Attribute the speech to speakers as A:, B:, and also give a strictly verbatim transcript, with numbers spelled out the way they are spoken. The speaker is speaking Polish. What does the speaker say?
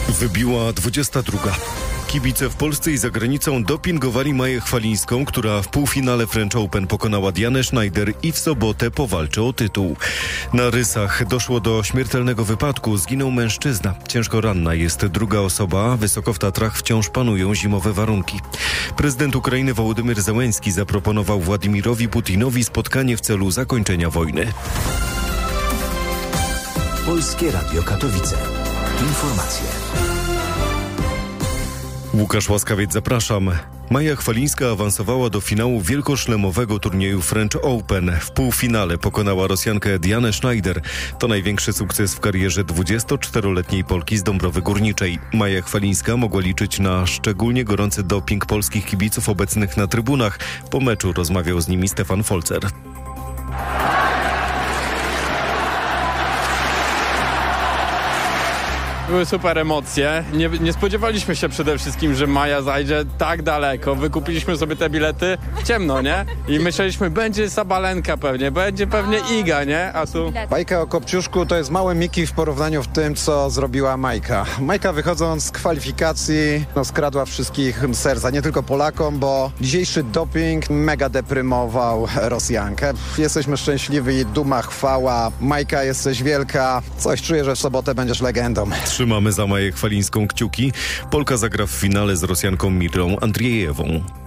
A: Wybiła dwudziesta druga. Kibice w Polsce i za granicą dopingowali Maję Chwalińską, która w półfinale French Open pokonała Dianę Schneider i w sobotę powalczy o tytuł. Na rysach doszło do śmiertelnego wypadku. Zginął mężczyzna. Ciężko ranna jest druga osoba. Wysoko w Tatrach wciąż panują zimowe warunki. Prezydent Ukrainy Wołodymyr Zełenski zaproponował Władimirowi Putinowi spotkanie w celu zakończenia wojny.
B: Polskie Radio Katowice. Informacje.
A: Łukasz Łaskawiec, zapraszam. Maja Chwalińska awansowała do finału wielkoszlemowego turnieju French Open. W półfinale pokonała Rosjankę Dianę Schneider. To największy sukces w karierze dwudziestoczteroletniej Polki z Dąbrowy Górniczej. Maja Chwalińska mogła liczyć na szczególnie gorący doping polskich kibiców obecnych na trybunach. Po meczu rozmawiał z nimi Stefan Folzer.
C: Były super emocje. Nie, nie spodziewaliśmy się przede wszystkim, że Maja zajdzie tak daleko. Wykupiliśmy sobie te bilety w ciemno, nie? I myśleliśmy, będzie Sabalenka pewnie, będzie pewnie Iga, nie? A tu...
D: Bajka o Kopciuszku to jest małe Miki w porównaniu w tym, co zrobiła Majka. Majka, wychodząc z kwalifikacji, no, skradła wszystkich serca, nie tylko Polakom, bo dzisiejszy doping mega deprymował Rosjankę. Jesteśmy szczęśliwi, duma, chwała. Majka, jesteś wielka. Coś czuję, że w sobotę będziesz legendą.
A: Trzymamy za Maję Chwalińską kciuki. Polka zagra w finale z Rosjanką Mirą Andrzejewą.